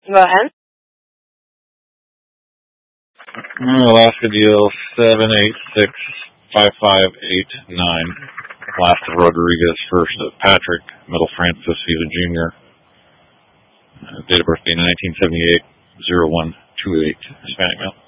Go ahead. Alaska deal 7865589. Last of Rodriguez, first of Patrick, middle Francis, he's a junior. Date of birth being 1978, 0128, Hispanic male.